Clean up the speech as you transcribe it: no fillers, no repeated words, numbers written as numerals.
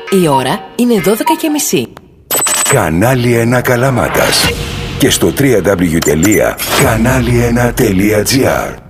Η ώρα είναι 12:30. Κανάλι 1 Καλαμάτας. Και στο www.kanali1.gr.